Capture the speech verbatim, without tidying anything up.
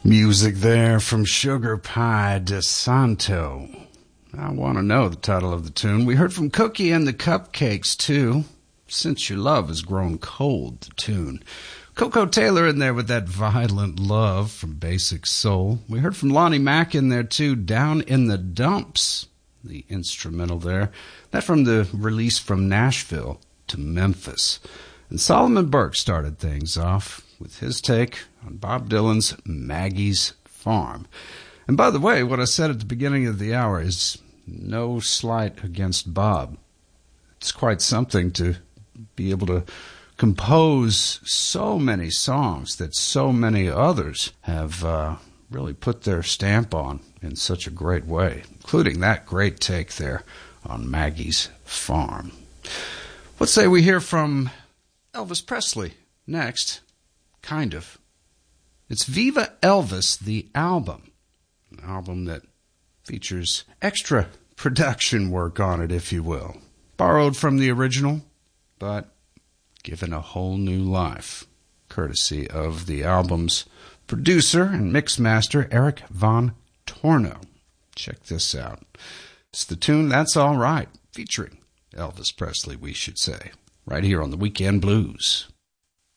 Music there from Sugar Pie DeSanto. I want to know the title of the tune. We heard from Cookie and the Cupcakes, too. Since Your Love Has Grown Cold, the tune. Coco Taylor in there with that Violent Love from Basic Soul. We heard from Lonnie Mack in there, too, Down in the Dumps, the instrumental there. That from the release From Nashville to Memphis. And Solomon Burke started things off with his take on Bob Dylan's Maggie's Farm. And by the way, what I said at the beginning of the hour is no slight against Bob. It's quite something to be able to compose so many songs that so many others have uh, really put their stamp on in such a great way, including that great take there on Maggie's Farm. What say we hear from Elvis Presley next? Kind of. It's Viva Elvis, the album. An album that features extra production work on it, if you will. Borrowed from the original, but given a whole new life, courtesy of the album's producer and mixmaster, Eric Von Torno. Check this out. It's the tune That's All Right, featuring Elvis Presley, we should say, right here on the Weekend Blues.